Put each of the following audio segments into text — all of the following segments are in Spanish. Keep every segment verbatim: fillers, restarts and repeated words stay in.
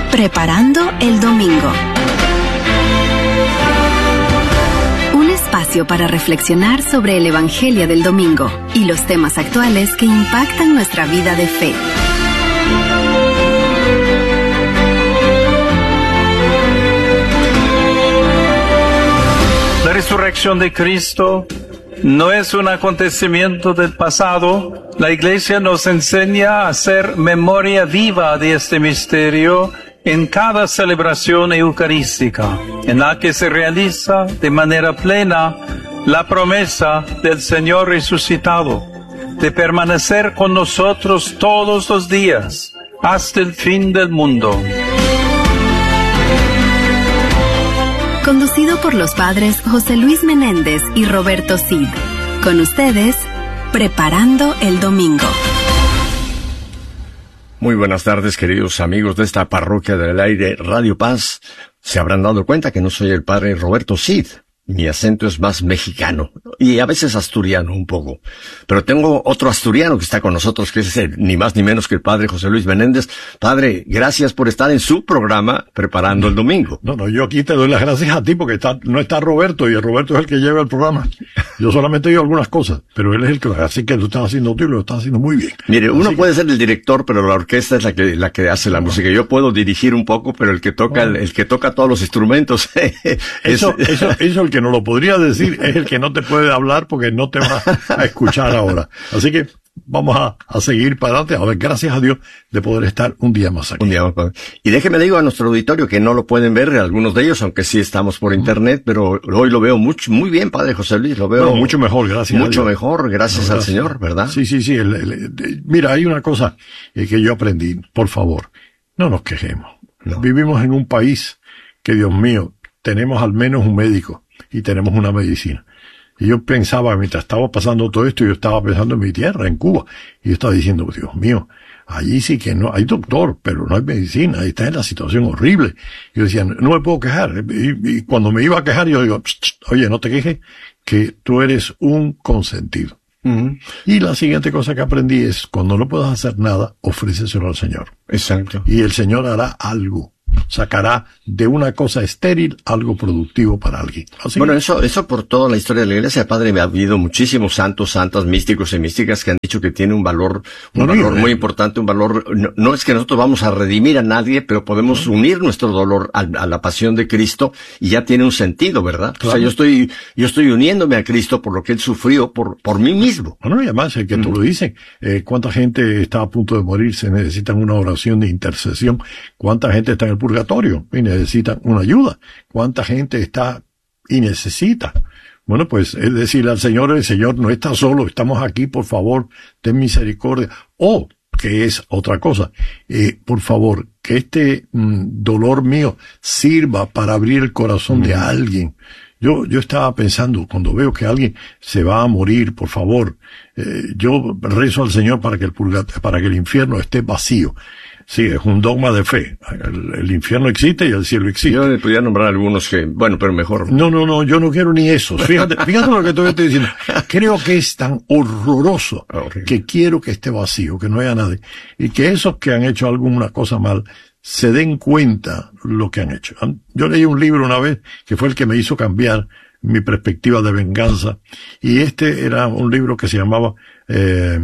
Preparando el domingo. Un espacio para reflexionar sobre el Evangelio del domingo y los temas actuales que impactan nuestra vida de fe. La resurrección de Cristo no es un acontecimiento del pasado. La Iglesia nos enseña a hacer memoria viva de este misterio en cada celebración eucarística, en la que se realiza de manera plena la promesa del Señor resucitado, de permanecer con nosotros todos los días, hasta el fin del mundo. Conducido por los padres José Luis Menéndez y Roberto Cid. Con ustedes, Preparando el Domingo. Muy buenas tardes, queridos amigos de esta parroquia del aire Radio Paz. Se habrán dado cuenta que no soy el padre Roberto Cid. Mi acento es más mexicano y a veces asturiano un poco. Pero tengo otro asturiano que está con nosotros, que es el, ni más ni menos que el padre José Luis Menéndez. Padre, gracias por estar en su programa Preparando el Domingo. No, no, yo aquí te doy las gracias a ti porque está, no está Roberto y el Roberto es el que lleva el programa. Yo solamente digo algunas cosas, pero él es el que, así que lo estás haciendo tú y lo estás haciendo muy bien. Mire, uno así puede que... ser el director, pero la orquesta es la que, la que hace la música. Yo puedo dirigir un poco, pero el que toca, el, el que toca todos los instrumentos. es... Eso, eso, eso el que no lo podría decir es el que no te puede hablar porque no te va a escuchar ahora. Así que vamos a, a seguir para adelante. A ver, gracias a Dios de poder estar un día más aquí. Un día más. Y déjeme le digo a nuestro auditorio que no lo pueden ver, algunos de ellos, aunque sí estamos por internet, pero hoy lo veo mucho, muy bien, padre José Luis, lo veo. No, mucho mejor, gracias. Mucho mejor, gracias, no, gracias al Señor, ¿verdad? Sí, sí, sí. El, el, el, mira, hay una cosa que yo aprendí, por favor, no nos quejemos. No. Vivimos en un país que, Dios mío, tenemos al menos un médico y tenemos una medicina. Y yo pensaba, mientras estaba pasando todo esto, yo estaba pensando en mi tierra, en Cuba. Y yo estaba diciendo, Dios mío, allí sí que no, hay doctor, pero no hay medicina, ahí está en la situación horrible. Y yo decía, no, no me puedo quejar. Y, y cuando me iba a quejar, yo digo, oye, no te quejes, que tú eres un consentido. Uh-huh. Y la siguiente cosa que aprendí es, cuando no puedas hacer nada, ofréceselo al Señor. Exacto. Y el Señor hará algo. Sacará de una cosa estéril algo productivo para alguien. ¿Así? Bueno, eso, eso por toda la historia de la Iglesia, padre, me ha habido muchísimos santos, santas, místicos y místicas que han dicho que tiene un valor, un no, valor no, muy eh. importante, un valor, no, no es que nosotros vamos a redimir a nadie, pero podemos no. unir nuestro dolor a, a la pasión de Cristo y ya tiene un sentido, ¿verdad? Claro. O sea, yo estoy, yo estoy uniéndome a Cristo por lo que Él sufrió por, por mí mismo. Bueno, y además, el que mm. tú lo dices, eh, cuánta gente está a punto de morirse, necesitan una oración de intercesión, cuánta gente está en el purgatorio y necesitan una ayuda, cuánta gente está y necesita. Bueno, pues es decirle al Señor, el Señor no está solo, estamos aquí, por favor, ten misericordia. O, que es otra cosa, eh, por favor, que este mm, dolor mío sirva para abrir el corazón mm. de alguien. Yo, yo estaba pensando, cuando veo que alguien se va a morir, por favor, eh, yo rezo al Señor para que el purgatorio, para que el infierno esté vacío. Sí, es un dogma de fe. El, el infierno existe y el cielo existe. Yo le podría nombrar algunos que, bueno, pero mejor. No, no, no, yo no quiero ni eso. Fíjate, fíjate lo que te estoy diciendo. Creo que es tan horroroso okay. que quiero que esté vacío, que no haya nadie. Y que esos que han hecho alguna cosa mal se den cuenta lo que han hecho. Yo leí un libro una vez que fue el que me hizo cambiar mi perspectiva de venganza. Y este era un libro que se llamaba, eh,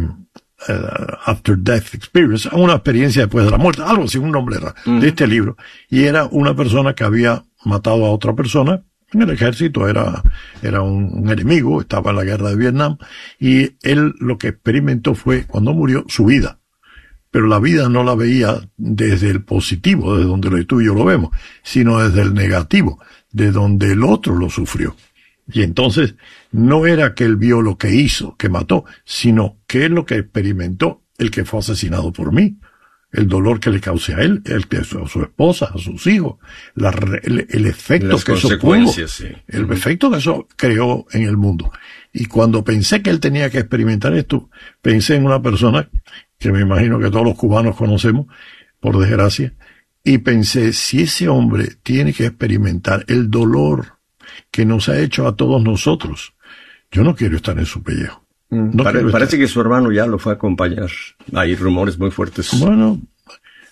Uh, After Death Experience, una experiencia después de la muerte, algo así, un nombre era, uh-huh. de este libro, y era una persona que había matado a otra persona en el ejército, era, era un, un enemigo, estaba en la guerra de Vietnam, y él lo que experimentó fue, cuando murió, su vida, pero la vida no la veía desde el positivo, desde donde tú y yo lo vemos, sino desde el negativo, de donde el otro lo sufrió. Y entonces, no era que él vio lo que hizo, que mató, sino que es lo que experimentó el que fue asesinado por mí. El dolor que le causé a él, el que a su esposa, a sus hijos, la, el, el efecto Las que eso tuvo, sí. el uh-huh. efecto que eso creó en el mundo. Y cuando pensé que él tenía que experimentar esto, pensé en una persona que me imagino que todos los cubanos conocemos, por desgracia, y pensé, si ese hombre tiene que experimentar el dolor que nos ha hecho a todos nosotros, yo no quiero estar en su pellejo. No Pare, parece que su hermano ya lo fue a acompañar. Hay rumores muy fuertes. Bueno,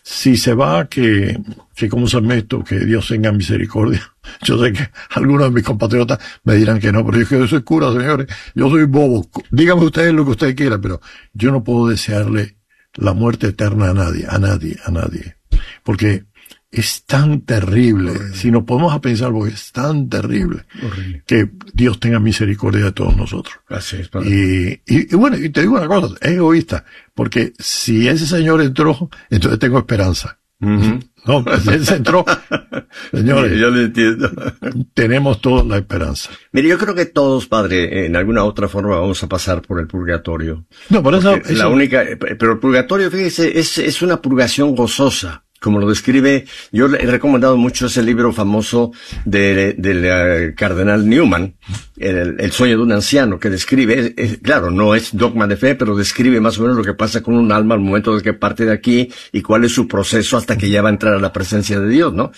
si se va, que, que como se meto, que Dios tenga misericordia. Yo sé que algunos de mis compatriotas me dirán que no, pero yo, que yo soy cura, señores, yo soy bobo. Díganme ustedes lo que ustedes quieran, pero yo no puedo desearle la muerte eterna a nadie, a nadie, a nadie. Porque es tan terrible, horrible. Si nos ponemos a pensar, porque es tan terrible, horrible, que Dios tenga misericordia de todos nosotros. Así es, y, y, y bueno, y te digo una cosa, es egoísta, porque si ese señor entró, entonces tengo esperanza. Uh-huh. No, si él entró, señores, yo lo entiendo. Tenemos toda la esperanza. Mire, yo creo que todos, padre, en alguna otra forma vamos a pasar por el purgatorio. No, por eso, eso... La única, pero el purgatorio, fíjese, es, es una purgación gozosa. Como lo describe, yo le he recomendado mucho ese libro famoso del de, de, uh, cardenal Newman, el, el sueño de un anciano, que describe, es, es, claro, no es dogma de fe, pero describe más o menos lo que pasa con un alma al momento de que parte de aquí y cuál es su proceso hasta que ya va a entrar a la presencia de Dios, ¿no?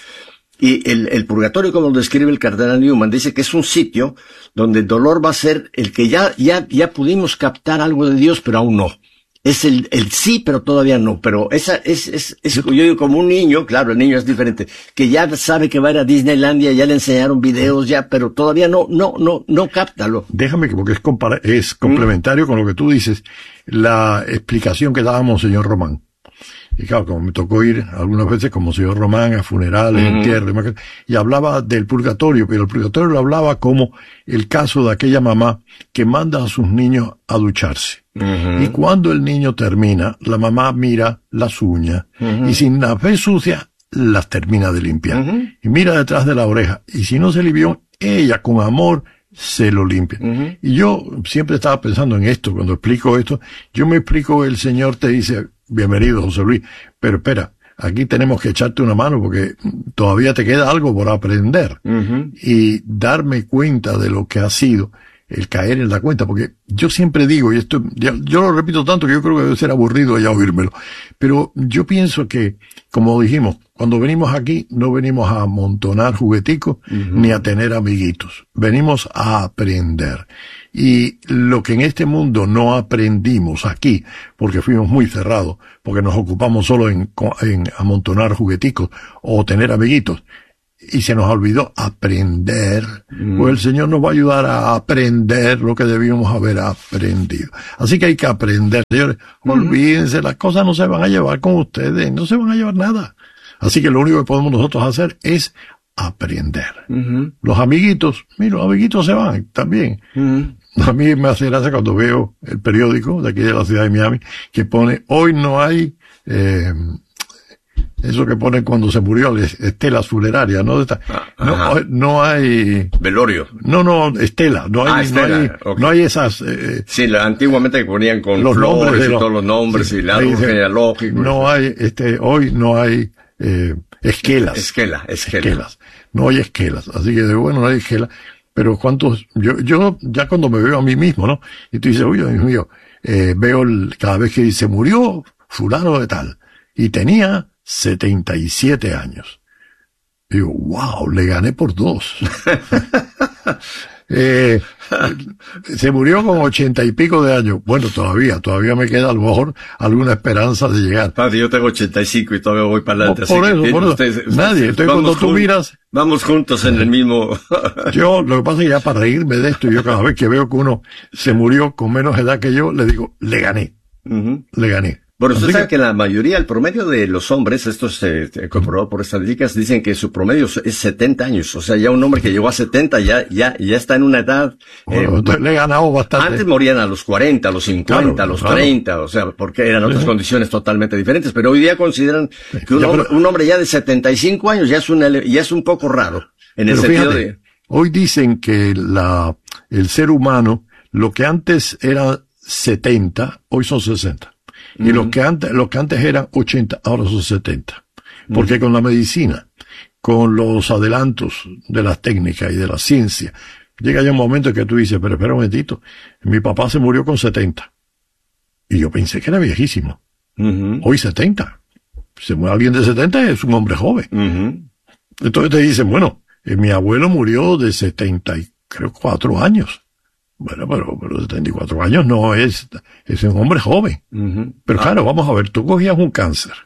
Y el, el purgatorio, como lo describe el cardenal Newman, dice que es un sitio donde el dolor va a ser el que ya, ya, ya pudimos captar algo de Dios, pero aún no. Es el, el sí, pero todavía no. Pero esa es, es, es, yo digo, como un niño, claro, el niño es diferente, que ya sabe que va a ir a Disneylandia, ya le enseñaron videos, ya, pero todavía no, no, no, no cáptalo. Déjame que, porque es, compara, es complementario ¿Mm? Con lo que tú dices, la explicación que dábamos, señor Román. Y claro, como me tocó ir algunas veces como señor Román a funerales, uh-huh. entierros, y hablaba del purgatorio, pero el purgatorio lo hablaba como el caso de aquella mamá que manda a sus niños a ducharse. Uh-huh. Y cuando el niño termina, la mamá mira las uñas, uh-huh. y sin las ve sucias, las termina de limpiar. Uh-huh. Y mira detrás de la oreja, y si no se limpió, ella con amor se lo limpia. Uh-huh. Y yo siempre estaba pensando en esto, cuando explico esto, yo me explico, el Señor te dice, bienvenido, José Luis, pero espera, aquí tenemos que echarte una mano porque todavía te queda algo por aprender. Uh-huh. Y darme cuenta de lo que ha sido el caer en la cuenta, porque yo siempre digo, y esto, yo, yo lo repito tanto que yo creo que debe ser aburrido ya oírmelo, pero yo pienso que, como dijimos, cuando venimos aquí, no venimos a amontonar jugueticos, uh-huh. ni a tener amiguitos. Venimos a aprender. Y lo que en este mundo no aprendimos aquí, porque fuimos muy cerrados, porque nos ocupamos solo en, en amontonar jugueticos o tener amiguitos, y se nos olvidó aprender, mm. pues el Señor nos va a ayudar a aprender lo que debíamos haber aprendido. Así que hay que aprender, señores. Mm. Olvídense, las cosas no se van a llevar con ustedes, no se van a llevar nada. Así que lo único que podemos nosotros hacer es aprender. Mm-hmm. Los amiguitos, mira, los amiguitos se van también. Mm. A mí me hace gracia cuando veo el periódico de aquí de la ciudad de Miami que pone, hoy no hay, eh, eso que ponen cuando se murió, estelas funerarias, ¿no? Ah, no, no hay... Velorio. No, no, estela. No hay, ah, estela, no hay, okay. no hay esas... Eh, sí, la, antiguamente que ponían con los flores nombres y los, todos los nombres sí, y la árbol genealógico. No hay, este, hoy no hay, eh, esquelas. Esquela, esquela. Esquelas. No hay esquelas. Así que, bueno, no hay esquelas. Pero cuántos, yo, yo, ya cuando me veo a mí mismo, ¿no? Y tú dices, oye, Dios mío, eh, veo el, cada vez que se murió fulano de tal. Y tenía setenta y siete años. Digo, wow, le gané por dos. eh, se murió con ochenta y pico de años. Bueno, todavía, todavía me queda a lo mejor alguna esperanza de llegar. Padre, yo tengo ochenta y cinco y todavía voy para adelante. Por, por eso, por eso. Usted, usted, nadie. Entonces cuando tú miras... Vamos juntos en el mismo... Yo, lo que pasa es que ya para reírme de esto, yo cada vez que veo que uno se murió con menos edad que yo, le digo, le gané. Uh-huh. Le gané. Bueno, usted Así sabe que... que la mayoría, el promedio de los hombres, esto se eh, comprobado por estadísticas, dicen que su promedio es setenta años. O sea, ya un hombre que llegó a setenta ya, ya, ya está en una edad... Bueno, eh, le he ganado bastante. Antes morían a los cuarenta, a los cincuenta, claro, a los claro. treinta, o sea, porque eran otras sí. condiciones totalmente diferentes. Pero hoy día consideran que un, ya, hombre, pero... un hombre ya de setenta y cinco años ya es un, ya es un poco raro. En el sentido fíjate, de... Hoy dicen que la, el ser humano, lo que antes era setenta, hoy son sesenta. Y uh-huh. lo que antes, lo que antes eran ochenta, ahora son setenta. Porque uh-huh. con la medicina, con los adelantos de las técnicas y de la ciencia, llega ya un momento en que tú dices, pero espera un momentito, mi papá se murió con setenta. Y yo pensé que era viejísimo. Uh-huh. Hoy setenta. Se muere alguien de setenta, es un hombre joven. Uh-huh. Entonces te dicen, bueno, eh, mi abuelo murió de setenta y creo cuatro años. Bueno, pero, pero setenta y cuatro años no es, es un hombre joven. Uh-huh. Pero ah. claro, vamos a ver, tú cogías un cáncer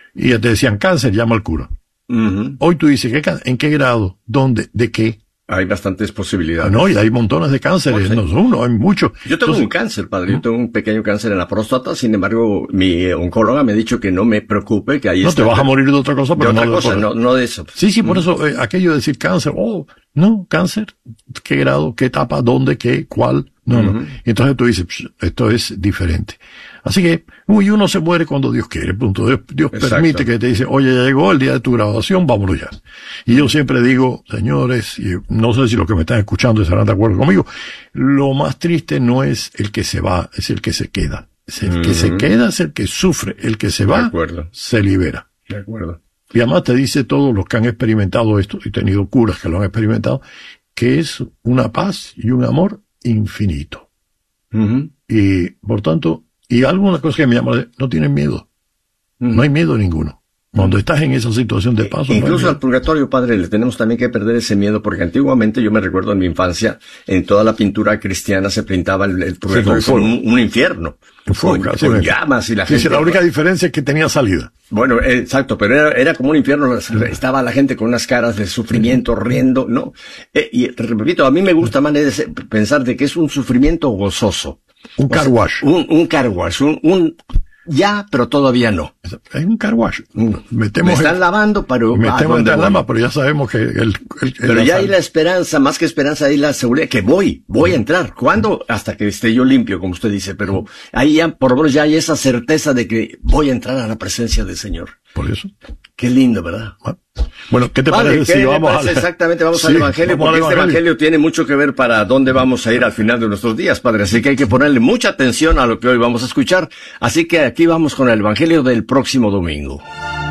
y te decían cáncer, llama al cura. Uh-huh. Hoy tú dices, ¿qué, ¿en qué grado? ¿Dónde? ¿De qué? Hay bastantes posibilidades. No, y hay montones de cánceres, no es uno, hay muchos. Yo tengo Entonces, un cáncer, padre, yo tengo un pequeño cáncer en la próstata, sin embargo, mi oncóloga me ha dicho que no me preocupe, que ahí no está. No te vas a morir de otra cosa, pero de otra no cosa, de no, no de eso. Sí, sí, por mm. eso, eh, aquello de decir cáncer, oh, no, cáncer, ¿qué grado, qué etapa, dónde, qué, cuál? No, uh-huh. no. Entonces tú dices, esto es diferente. Así que, uy, uno se muere cuando Dios quiere, punto. Dios, Dios permite que te dice, oye, ya llegó el día de tu graduación, vámonos ya. Y yo siempre digo, señores, y no sé si los que me están escuchando estarán de acuerdo conmigo, lo más triste no es el que se va, es el que se queda. Es el uh-huh. que se queda, es el que sufre, el que se va, se libera. De acuerdo. Y además te dice todos los que han experimentado esto, y he tenido curas que lo han experimentado, que es una paz y un amor infinito. Uh-huh. Y, por tanto, y alguna cosa que me llama, no tienen miedo. Uh-huh. No hay miedo ninguno. Cuando estás en esa situación de paso. Incluso no al purgatorio, padre, le tenemos también que perder ese miedo, porque antiguamente, yo me recuerdo en mi infancia, en toda la pintura cristiana se pintaba el, el purgatorio sí, como un, un infierno. Fuego, con, con llamas y la sí, gente. Sí, la única diferencia es que tenía salida. Bueno, eh, exacto, pero era, era como un infierno. Estaba la gente con unas caras de sufrimiento, riendo, ¿no? Eh, y repito, a mí me gusta más de pensar de que es un sufrimiento gozoso. Un car wash. Un, un car wash, un, un ya, pero todavía no. Es un car wash. Metemos Me están el, lavando, pero... Metemos en la lama, pero ya sabemos que... El, el, el pero ya hay la esperanza, más que esperanza, hay la seguridad que voy, voy a entrar. ¿Cuándo? Hasta que esté yo limpio, como usted dice, pero ahí ya, por lo menos ya hay esa certeza de que voy a entrar a la presencia del Señor. Por eso. Qué lindo, ¿verdad? Bueno, ¿qué te vale, parece ¿qué si vamos parece? al... Exactamente, vamos sí, al Evangelio, vamos porque al este evangelio. Evangelio tiene mucho que ver para dónde vamos a ir al final de nuestros días, Padre. Así que hay que ponerle mucha atención a lo que hoy vamos a escuchar. Así que aquí vamos con el Evangelio del próximo domingo.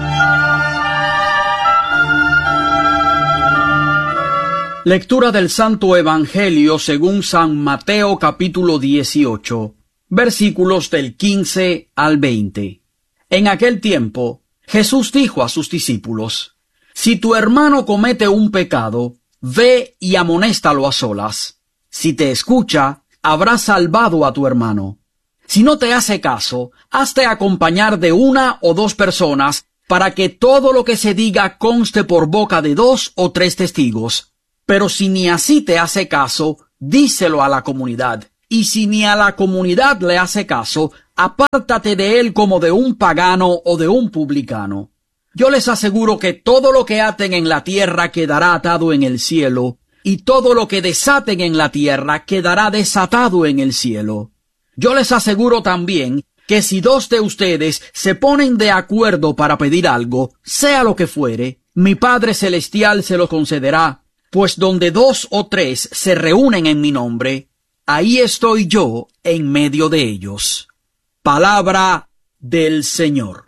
Lectura del Santo Evangelio según San Mateo capítulo dieciocho, versículos del quince al veinte. En aquel tiempo, Jesús dijo a sus discípulos, si tu hermano comete un pecado, ve y amonéstalo a solas. Si te escucha, habrás salvado a tu hermano. Si no te hace caso, hazte acompañar de una o dos personas para que todo lo que se diga conste por boca de dos o tres testigos. Pero si ni así te hace caso, díselo a la comunidad. Y si ni a la comunidad le hace caso, apártate de él como de un pagano o de un publicano. Yo les aseguro que todo lo que aten en la tierra quedará atado en el cielo, y todo lo que desaten en la tierra quedará desatado en el cielo. Yo les aseguro también que si dos de ustedes se ponen de acuerdo para pedir algo, sea lo que fuere, mi Padre Celestial se lo concederá, pues donde dos o tres se reúnen en mi nombre, ahí estoy yo en medio de ellos. Palabra del Señor.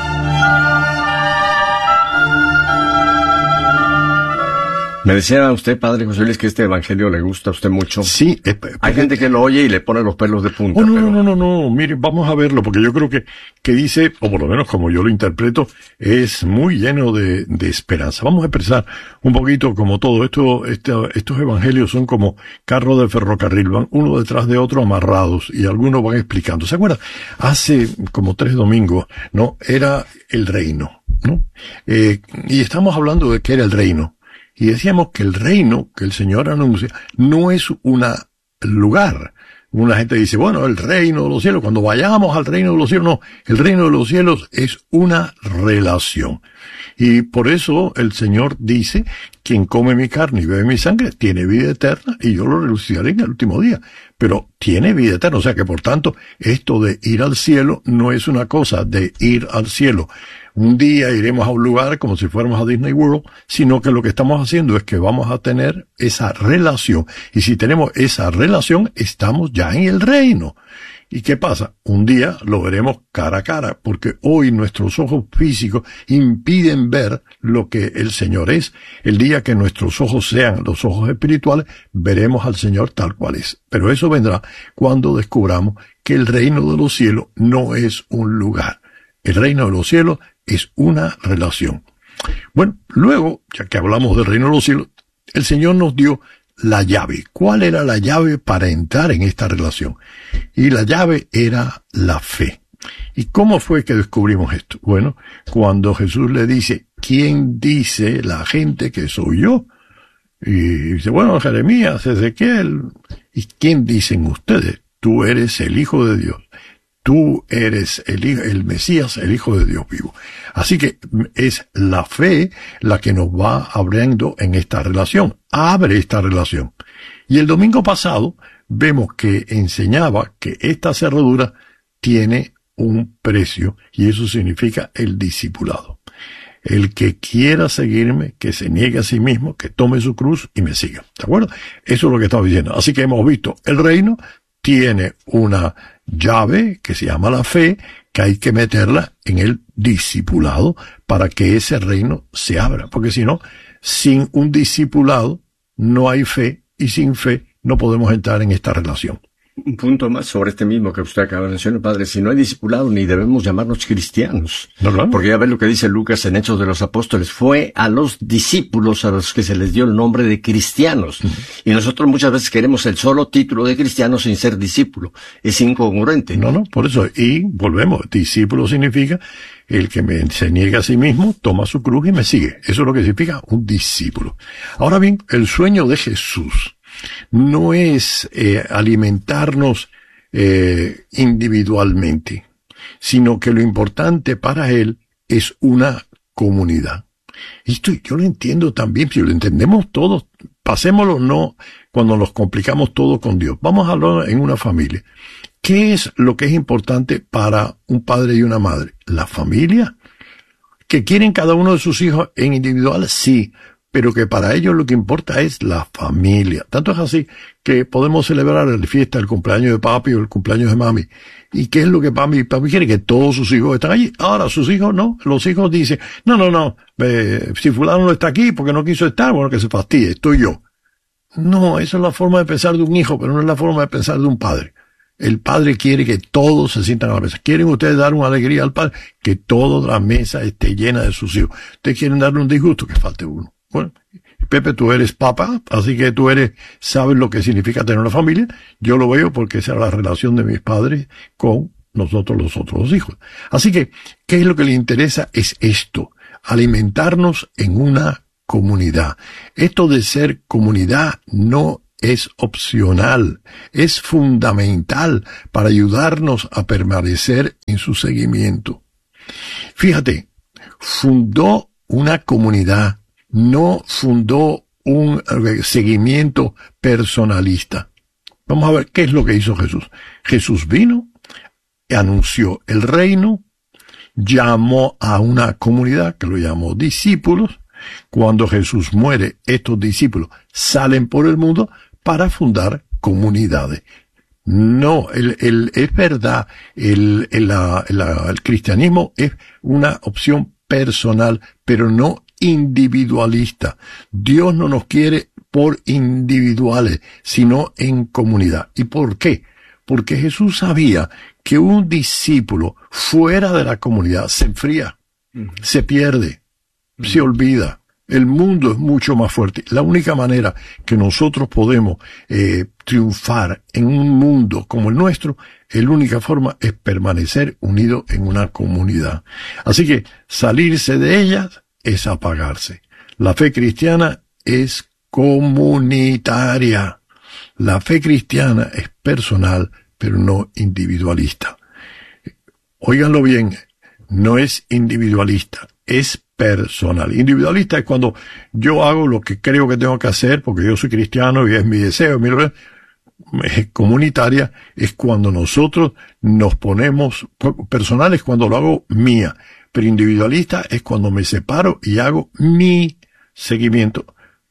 Me decía usted, Padre José Luis, que este evangelio le gusta a usted mucho. Sí. Eh, Hay gente que lo oye y le pone los pelos de punta. Oh, no, pero... no, no, no, no, mire, vamos a verlo, porque yo creo que, que dice, o por lo menos como yo lo interpreto, es muy lleno de, de esperanza. Vamos a expresar un poquito como todo esto, este, estos evangelios son como carros de ferrocarril, van uno detrás de otro amarrados, y algunos van explicando. ¿Se acuerdan? Hace como tres domingos, ¿no? Era el reino, ¿no? Eh, y estamos hablando de qué era el reino. Y decíamos que el reino que el Señor anuncia no es un lugar. Una gente dice, bueno, el reino de los cielos, cuando vayamos al reino de los cielos, no, el reino de los cielos es una relación. Y por eso el Señor dice, quien come mi carne y bebe mi sangre tiene vida eterna y yo lo resucitaré en el último día. Pero tiene vida eterna, o sea que por tanto, esto de ir al cielo no es una cosa de ir al cielo. Un día iremos a un lugar como si fuéramos a Disney World, sino que lo que estamos haciendo es que vamos a tener esa relación. Y si tenemos esa relación, estamos ya en el reino. ¿Y qué pasa? Un día lo veremos cara a cara, porque hoy nuestros ojos físicos impiden ver lo que el Señor es. El día que nuestros ojos sean los ojos espirituales, veremos al Señor tal cual es. Pero eso vendrá cuando descubramos que el reino de los cielos no es un lugar. El reino de los cielos es una relación. Bueno, luego, ya que hablamos del reino de los cielos, el Señor nos dio la llave. ¿Cuál era la llave para entrar en esta relación? Y la llave era la fe. ¿Y cómo fue que descubrimos esto? Bueno, cuando Jesús le dice, ¿quién dice la gente que soy yo? Y dice, bueno, Jeremías, Ezequiel. ¿Y quién dicen ustedes? Tú eres el Hijo de Dios. Tú eres el, el Mesías, el Hijo de Dios vivo. Así que es la fe la que nos va abriendo en esta relación. Abre esta relación. Y el domingo pasado vemos que enseñaba que esta cerradura tiene un precio y eso significa el discipulado. El que quiera seguirme, que se niegue a sí mismo, que tome su cruz y me siga. ¿De acuerdo? Eso es lo que estaba diciendo. Así que hemos visto el reino tiene una llave que se llama la fe, que hay que meterla en el discipulado para que ese reino se abra. Porque si no, sin un discipulado no hay fe y sin fe no podemos entrar en esta relación. Un punto más sobre este mismo que usted acaba de mencionar, padre. Si no hay discipulado, ni debemos llamarnos cristianos. No, claro. Porque ya ves lo que dice Lucas en Hechos de los Apóstoles. Fue a los discípulos a los que se les dio el nombre de cristianos. Uh-huh. Y nosotros muchas veces queremos el solo título de cristiano sin ser discípulo. Es incongruente. No, no, por eso. Y volvemos. Discípulo significa el que me, se niega a sí mismo, toma su cruz y me sigue. Eso es lo que significa un discípulo. Ahora bien, el sueño de Jesús no es eh, alimentarnos eh, individualmente, sino que lo importante para él es una comunidad. Esto yo lo entiendo también, si lo entendemos todos, pasémoslo no cuando nos complicamos todo con Dios. Vamos a hablar en una familia. ¿Qué es lo que es importante para un padre y una madre? La familia. ¿Que quieren cada uno de sus hijos en individual? Sí. Pero que para ellos lo que importa es la familia. Tanto es así que podemos celebrar la fiesta, el cumpleaños de papi o el cumpleaños de mami. ¿Y qué es lo que papi, papi quiere? Que todos sus hijos estén allí. Ahora, sus hijos no. Los hijos dicen, no, no, no, eh, si fulano no está aquí porque no quiso estar, bueno, que se fastidie, estoy yo. No, esa es la forma de pensar de un hijo, pero no es la forma de pensar de un padre. El padre quiere que todos se sientan a la mesa. ¿Quieren ustedes dar una alegría al padre? Que toda la mesa esté llena de sus hijos. ¿Ustedes quieren darle un disgusto? Que falte uno. Bueno, Pepe, tú eres papá, así que tú eres, sabes lo que significa tener una familia. Yo lo veo porque esa es la relación de mis padres con nosotros los otros hijos. Así que, ¿qué es lo que le interesa? Es esto, alimentarnos en una comunidad. Esto de ser comunidad no es opcional, es fundamental para ayudarnos a permanecer en su seguimiento. Fíjate, fundó una comunidad, no fundó un seguimiento personalista. Vamos a ver qué es lo que hizo Jesús. Jesús vino, anunció el reino, llamó a una comunidad que lo llamó discípulos. Cuando Jesús muere, estos discípulos salen por el mundo para fundar comunidades. No, el, el, es verdad, el, el, la, la, el cristianismo es una opción personal, pero no individualista. Dios no nos quiere por individuales, sino en comunidad. ¿Y por qué? Porque Jesús sabía que un discípulo fuera de la comunidad se enfría, uh-huh. se pierde, uh-huh. se olvida. El mundo es mucho más fuerte. La única manera que nosotros podemos eh, triunfar en un mundo como el nuestro, la única forma es permanecer unidos en una comunidad. Así que salirse de ellas es apagarse. La fe cristiana es comunitaria. La fe cristiana es personal, pero no individualista. Óiganlo bien, no es individualista, es personal. Individualista es cuando yo hago lo que creo que tengo que hacer, porque yo soy cristiano y es mi deseo. Mi... Comunitaria es cuando nosotros nos ponemos, personal es cuando lo hago mía, pero individualista es cuando me separo y hago mi seguimiento.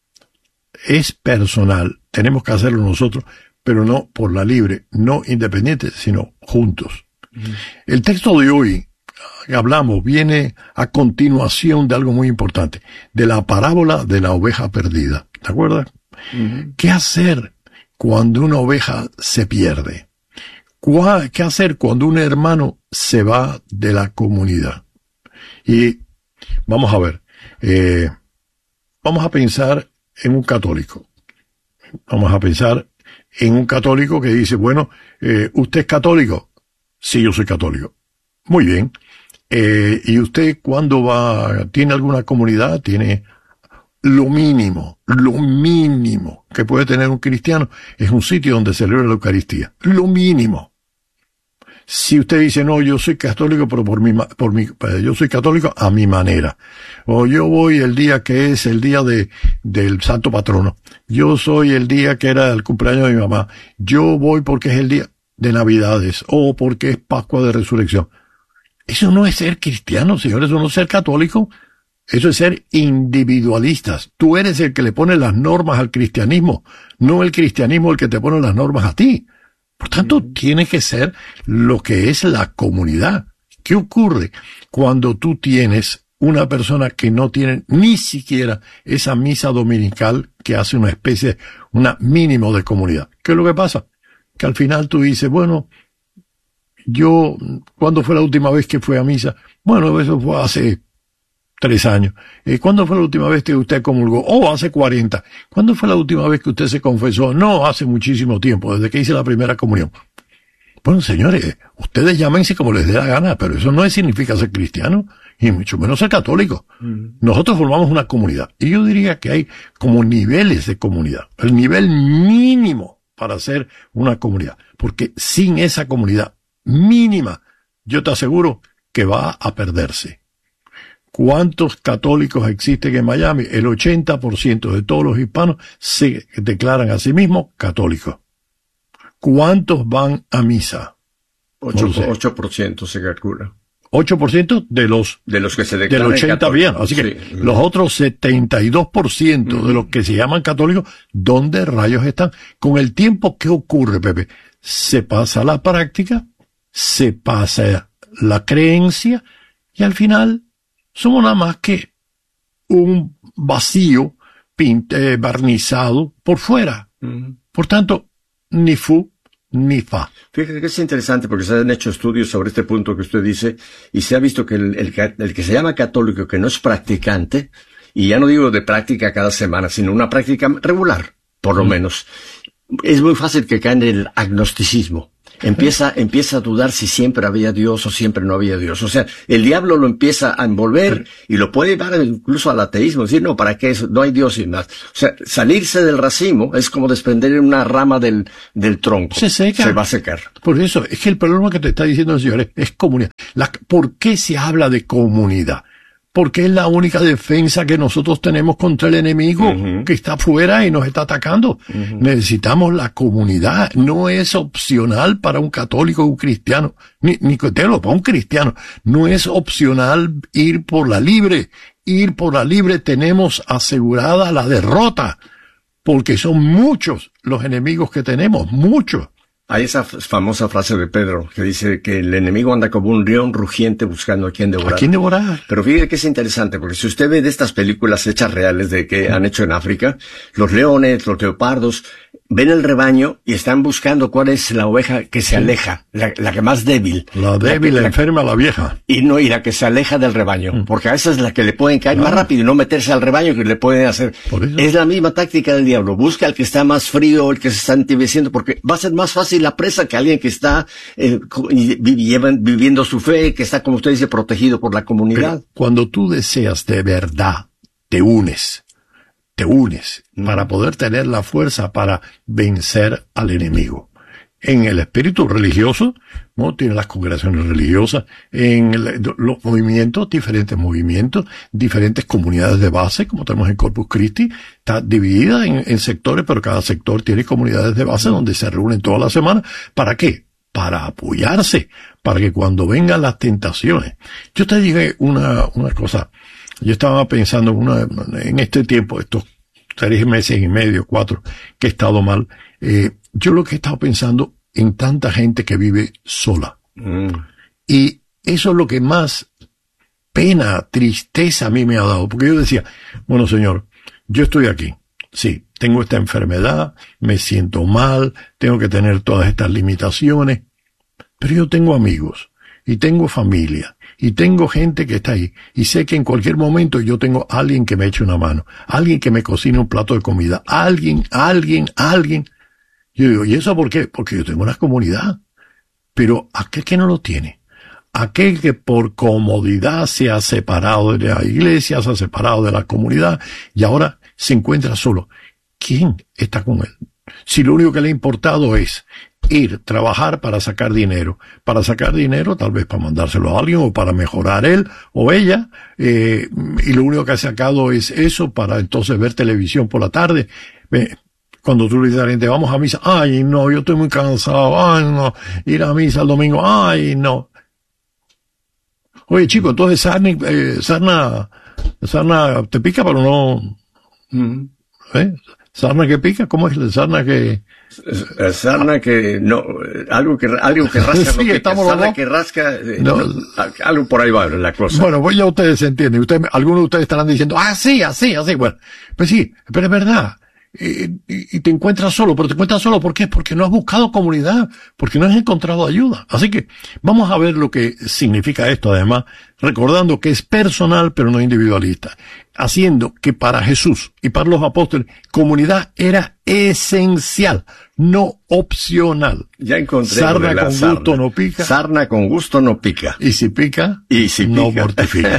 Es personal, tenemos que hacerlo nosotros, pero no por la libre, no independiente, sino juntos. Mm. El texto de hoy que hablamos viene a continuación de algo muy importante, de la parábola de la oveja perdida. ¿Te acuerdas? Mm. ¿Qué hacer cuando una oveja se pierde? ¿Qué hacer cuando un hermano se va de la comunidad? Y vamos a ver, eh, vamos a pensar en un católico. Vamos a pensar en un católico que dice, bueno, eh, ¿usted es católico? Sí, yo soy católico. Muy bien. Eh, ¿y usted cuándo va? ¿Tiene alguna comunidad? ¿Tiene lo mínimo, lo mínimo que puede tener un cristiano? Es un sitio donde celebra la Eucaristía. Lo mínimo. Si usted dice, no, yo soy católico, pero por mi, por mi, yo soy católico a mi manera. O yo voy el día que es el día de, del santo patrono. Yo soy el día que era el cumpleaños de mi mamá. Yo voy porque es el día de Navidades o porque es Pascua de Resurrección. Eso no es ser cristiano, señores, eso no es ser católico. Eso es ser individualistas. Tú eres el que le pone las normas al cristianismo, no el cristianismo el que te pone las normas a ti. Por tanto, mm. tiene que ser lo que es la comunidad. ¿Qué ocurre cuando tú tienes una persona que no tiene ni siquiera esa misa dominical que hace una especie, una mínimo de comunidad? ¿Qué es lo que pasa? Que al final tú dices, bueno, yo, ¿cuándo fue la última vez que fue a misa? Bueno, eso fue hace tres años. Eh, ¿Cuándo fue la última vez que usted comulgó? Oh, hace cuarenta. ¿Cuándo fue la última vez que usted se confesó? No, hace muchísimo tiempo, desde que hice la primera comunión. Bueno, señores, ustedes llámense como les dé la gana, pero eso no significa ser cristiano, y mucho menos ser católico. Mm. Nosotros formamos una comunidad, y yo diría que hay como niveles de comunidad. El nivel mínimo para ser una comunidad, porque sin esa comunidad mínima, yo te aseguro que va a perderse. ¿Cuántos católicos existen en Miami? El ochenta por ciento de todos los hispanos se declaran a sí mismos católicos. ¿Cuántos van a misa? ocho por ciento se calcula. ocho por ciento de los, de los que se declaran del ochenta bien. Así que sí. Los otros setenta y dos por ciento uh-huh. de los que se llaman católicos, ¿dónde rayos están? Con el tiempo, ¿qué ocurre, Pepe? Se pasa la práctica, se pasa la creencia, y al final somos nada más que un vacío pinte, barnizado por fuera. Uh-huh. Por tanto, ni fu ni fa. Fíjate que es interesante porque se han hecho estudios sobre este punto que usted dice y se ha visto que el, el, el que se llama católico, que no es practicante, y ya no digo de práctica cada semana, sino una práctica regular, por lo uh-huh. menos, es muy fácil que caiga en el agnosticismo. Empieza, empieza a dudar si siempre había Dios o siempre no había Dios. O sea, el diablo lo empieza a envolver y lo puede llevar incluso al ateísmo. Decir, no, ¿para qué eso? No hay Dios y más. O sea, salirse del racimo es como desprender una rama del, del tronco. Se seca. Se va a secar. Por eso, es que el problema que te está diciendo el señor es, es comunidad. La, ¿Por qué se habla de comunidad? Porque es la única defensa que nosotros tenemos contra el enemigo uh-huh. que está afuera y nos está atacando. Uh-huh. Necesitamos la comunidad. No es opcional para un católico o un cristiano. Ni, ni para un cristiano. No es opcional ir por la libre. Ir por la libre tenemos asegurada la derrota. Porque son muchos los enemigos que tenemos. Muchos. Hay esa famosa frase de Pedro que dice que el enemigo anda como un león rugiente buscando a quien devorar. ¿A quién devorar? Pero fíjate que es interesante, porque si usted ve de estas películas hechas reales de que han hecho en África, los leones, los leopardos, ven el rebaño y están buscando cuál es la oveja que se sí. aleja, la, la que más débil. La débil, la, que, la enferma, la vieja. Y no, y la que se aleja del rebaño, mm. porque a esa es la que le pueden caer ah. más rápido y no meterse al rebaño que le pueden hacer. Por eso. Es la misma táctica del diablo. Busca al que está más frío, el que se está entibieciendo, porque va a ser más fácil la presa que alguien que está eh, viviendo su fe, que está, como usted dice, protegido por la comunidad. Pero cuando tú deseas de verdad, te unes. Te unes mm. para poder tener la fuerza para vencer al enemigo. En el espíritu religioso, ¿no? Tiene las congregaciones religiosas, en el, los movimientos, diferentes movimientos, diferentes comunidades de base, como tenemos en Corpus Christi, está dividida en, en sectores, pero cada sector tiene comunidades de base mm. donde se reúnen toda la semana. ¿Para qué? Para apoyarse, para que cuando vengan las tentaciones. Yo te dije una, una cosa. Yo estaba pensando una, en este tiempo, estos tres meses y medio, cuatro, que he estado mal. Eh, yo lo que he estado pensando en tanta gente que vive sola. Mm. Y eso es lo que más pena, tristeza a mí me ha dado. Porque yo decía, bueno, señor, yo estoy aquí. Sí, tengo esta enfermedad, me siento mal, tengo que tener todas estas limitaciones. Pero yo tengo amigos y tengo familia. Y tengo gente que está ahí. Y sé que en cualquier momento yo tengo a alguien que me eche una mano. Alguien que me cocine un plato de comida. Alguien, alguien, alguien. Yo digo, ¿y eso por qué? Porque yo tengo una comunidad. Pero aquel que no lo tiene, aquel que por comodidad se ha separado de la iglesia, se ha separado de la comunidad y ahora se encuentra solo. ¿Quién está con él? Si lo único que le ha importado es ir, trabajar para sacar dinero, para sacar dinero tal vez para mandárselo a alguien o para mejorar él o ella, eh, y lo único que ha sacado es eso para entonces ver televisión por la tarde. Eh, Cuando tú le dices a la gente, vamos a misa, ay no, yo estoy muy cansado, ay no, ir a misa el domingo, ay no. Oye chico, entonces sarna, eh, sarna, sarna te pica pero no, mm. ¿eh? ¿Sarna que pica? ¿Cómo es la sarna que...? Sarna que no, algo que, algo que rasca, sí, no estamos sarna los que rasca, eh, no. No, algo por ahí va la cosa. Bueno, pues ya ustedes entienden, ustedes, algunos de ustedes estarán diciendo, ah, sí, así, así, bueno, pues sí, pero es verdad. Y, y, y te encuentras solo, pero te encuentras solo, ¿por qué? Porque no has buscado comunidad, porque no has encontrado ayuda. Así que vamos a ver lo que significa esto, además, recordando que es personal, pero no individualista, haciendo que para Jesús y para los apóstoles, comunidad era esencial, no opcional. Ya encontré. Sarna con sarna. gusto no pica. Sarna con gusto no pica. Y si pica, y si no pica. mortifica.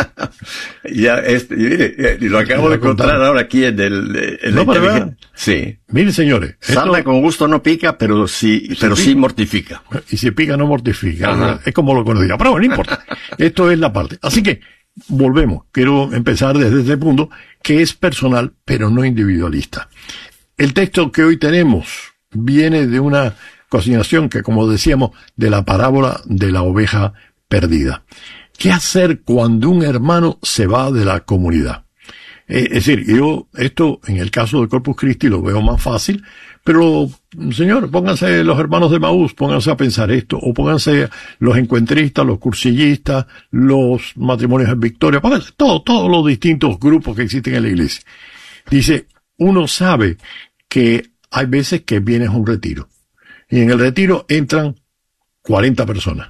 Ya, este, mire, y lo acabo de encontrar ahora aquí en el, en no, la inteligencia. Sí. Miren, señores. Sarna esto, con gusto no pica, pero sí, pero sí mortifica. Y si pica, no mortifica. Ajá. Es como lo que nos diga. Pero bueno, no importa. Esto es la parte. Así que, volvemos. Quiero empezar desde este punto, que es personal, pero no individualista. El texto que hoy tenemos viene de una continuación que, como decíamos, de la parábola de la oveja perdida. ¿Qué hacer cuando un hermano se va de la comunidad? Eh, es decir, yo esto en el caso de Corpus Christi lo veo más fácil, pero señor, pónganse los hermanos de Maús, pónganse a pensar esto, o pónganse los encuentristas, los cursillistas, los matrimonios en Victoria, pónganse todos, todos los distintos grupos que existen en la iglesia. Dice, uno sabe que hay veces que vienes a un retiro, y en el retiro entran cuarenta personas.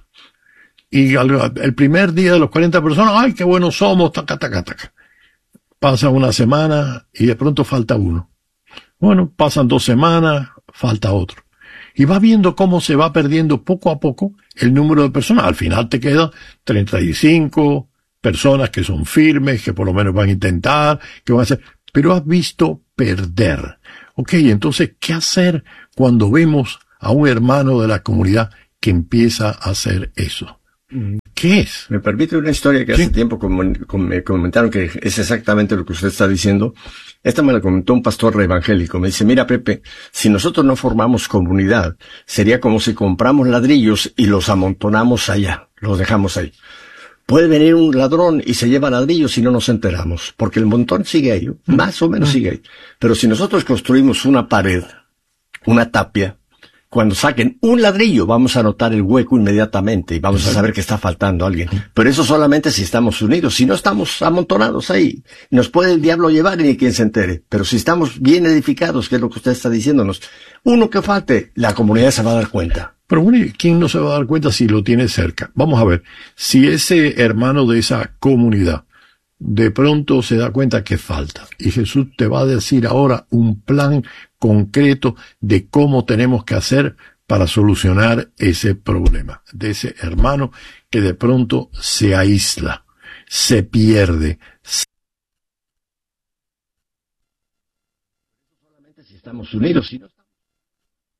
Y al, el primer día de los cuarenta personas, ¡ay, qué buenos somos! Taca, taca, taca. Pasa una semana y de pronto falta uno. Bueno, pasan dos semanas, falta otro. Y vas viendo cómo se va perdiendo poco a poco el número de personas. Al final te quedan treinta y cinco personas que son firmes, que por lo menos van a intentar, que van a hacer. Pero has visto perder. Ok, entonces, ¿qué hacer cuando vemos a un hermano de la comunidad que empieza a hacer eso? ¿Qué es? Me permite una historia que hace sí. tiempo com com me comentaron que es exactamente lo que usted está diciendo. Esta me la comentó un pastor evangélico. Me dice, mira Pepe, si nosotros no formamos comunidad, sería como si compramos ladrillos y los amontonamos allá, los dejamos ahí. Puede venir un ladrón y se lleva ladrillos y no nos enteramos, porque el montón sigue ahí, más o menos sigue ahí. Pero si nosotros construimos una pared, una tapia, cuando saquen un ladrillo vamos a notar el hueco inmediatamente y vamos a saber que está faltando alguien. Pero eso solamente si estamos unidos. Si no estamos amontonados ahí, nos puede el diablo llevar y ni quien se entere. Pero si estamos bien edificados, que es lo que usted está diciéndonos, uno que falte, la comunidad se va a dar cuenta. Pero bueno, ¿quién no se va a dar cuenta si lo tiene cerca? Vamos a ver, si ese hermano de esa comunidad de pronto se da cuenta que falta, y Jesús te va a decir ahora un plan concreto de cómo tenemos que hacer para solucionar ese problema, de ese hermano que de pronto se aísla, se pierde. Solamente si estamos unidos, si no